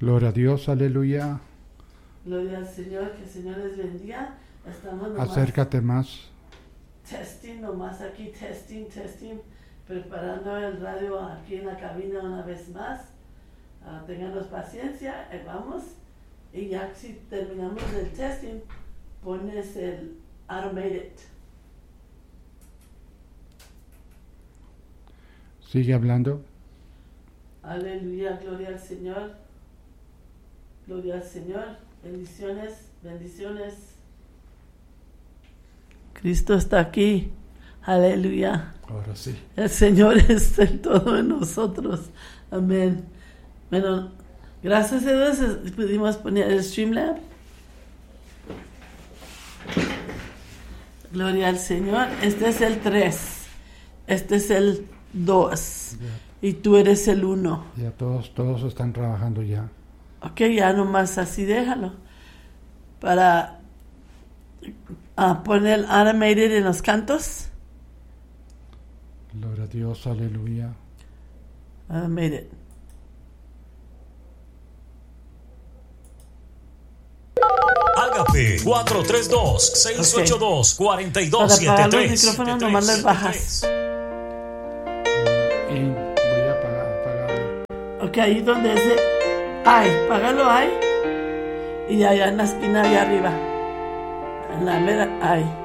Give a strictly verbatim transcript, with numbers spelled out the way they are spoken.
Gloria a Dios, aleluya. Gloria al Señor, que el Señor les bendiga. Estamos nomás Acércate más. testing, nomás aquí, testing, testing, preparando el radio aquí en la cabina una vez más. Uh, ténganos paciencia, eh, vamos. Y ya si terminamos el testing, pones el automated. Sigue hablando. Aleluya, gloria al Señor. Gloria al Señor. Bendiciones, bendiciones. Cristo está aquí. Aleluya. Ahora sí. El Señor es el todo en nosotros. Amén. Bueno, gracias a Dios pudimos poner el Streamlab. Gloria al Señor. Este es el tres. Este es el dos. Y tú eres el uno. Ya todos, todos están trabajando ya. Ok, ya nomás así déjalo. Para uh, poner el automated en los cantos. Gloria a Dios, aleluya. Automated. Ágape cuatro tres dos, seis ocho dos, cuatro dos siete tres. Para apagar los micrófonos nomás les bajas. Y voy a apagar, apagarlo. Ok, ahí donde es el ay, págalo ahí. Y allá en la esquina allá arriba. En la mera ay.